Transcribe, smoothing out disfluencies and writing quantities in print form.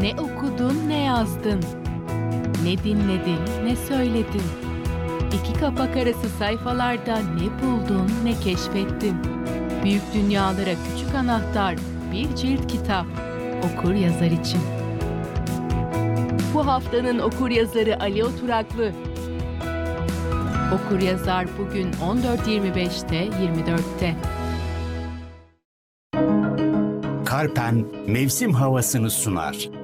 Ne okudun ne yazdın, ne dinledin ne söyledin. İki kapak arası sayfalarda ne buldun ne keşfettin. Büyük dünyalara küçük anahtar, bir cilt kitap. Okur yazar için. Bu haftanın okur yazarı Ali Oturaklı. Okur yazar bugün 14.25'te 24'te. Karpen mevsim havasını sunar.